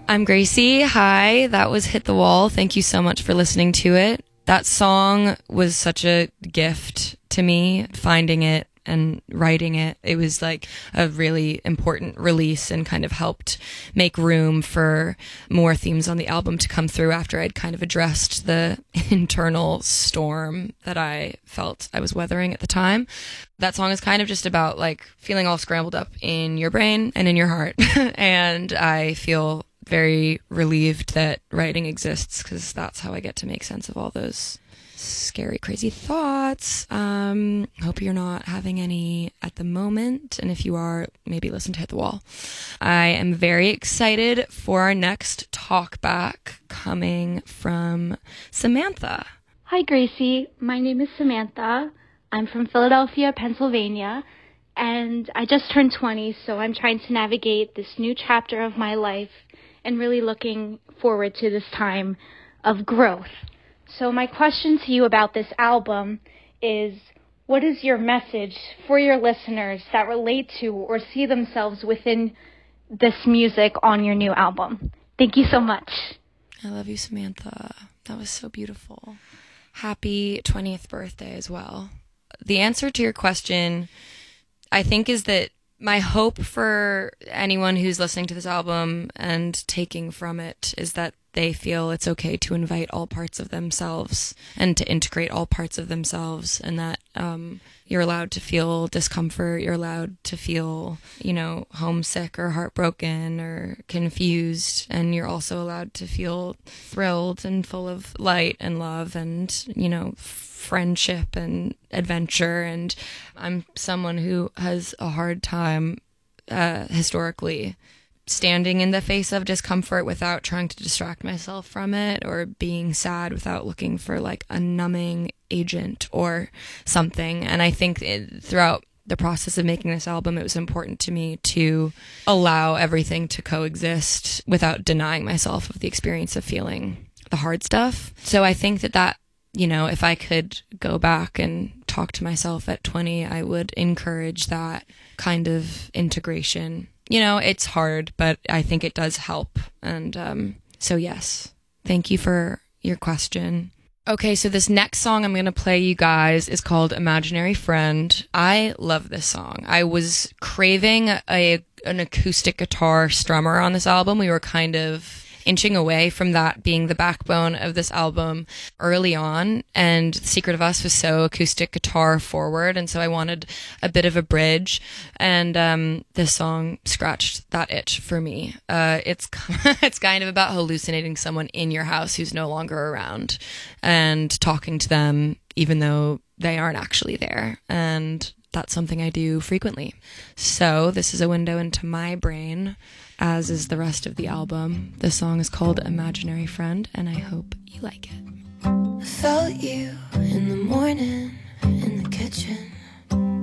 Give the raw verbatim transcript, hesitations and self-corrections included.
I'm Gracie. Hi, that was Hit the Wall. Thank you so much for listening to it. That song was such a gift to me, finding it and writing it. It was like a really important release and kind of helped make room for more themes on the album to come through after I'd kind of addressed the internal storm that I felt I was weathering at the time. That song is kind of just about like feeling all scrambled up in your brain and in your heart. And I feel very relieved that writing exists because that's how I get to make sense of all those scary, crazy thoughts. Um, hope you're not having any at the moment. And if you are, maybe listen to Hit the Wall. I am very excited for our next talk back coming from Samantha. Hi, Gracie. My name is Samantha. I'm from Philadelphia, Pennsylvania, and I just turned twenty, so I'm trying to navigate this new chapter of my life and really looking forward to this time of growth. So my question to you about this album is, what is your message for your listeners that relate to or see themselves within this music on your new album? Thank you so much. I love you, Samantha. That was so beautiful. Happy twentieth birthday as well. The answer to your question, I think, is that my hope for anyone who's listening to this album and taking from it is that they feel it's okay to invite all parts of themselves and to integrate all parts of themselves, and that um, you're allowed to feel discomfort, you're allowed to feel, you know, homesick or heartbroken or confused, and you're also allowed to feel thrilled and full of light and love and, you know, friendship and adventure. And I'm someone who has a hard time uh, historically standing in the face of discomfort without trying to distract myself from it, or being sad without looking for like a numbing agent or something. And I think it, throughout the process of making this album, it was important to me to allow everything to coexist without denying myself of the experience of feeling the hard stuff. So I think that that, you know, if I could go back and talk to myself at twenty, I would encourage that kind of integration. You know, it's hard, but I think it does help. And um, so, yes, thank you for your question. Okay, so this next song I'm going to play you guys is called Imaginary Friend. I love this song. I was craving a an acoustic guitar strummer on this album. We were kind of inching away from that being the backbone of this album early on, and Secret of Us was so acoustic guitar forward, and so I wanted a bit of a bridge, and um, this song scratched that itch for me. Uh, it's it's kind of about hallucinating someone in your house who's no longer around and talking to them even though they aren't actually there, and that's something I do frequently. So this is a window into my brain, as is the rest of the album. The song is called Imaginary Friend, and I hope you like it. I felt you in the morning in the kitchen.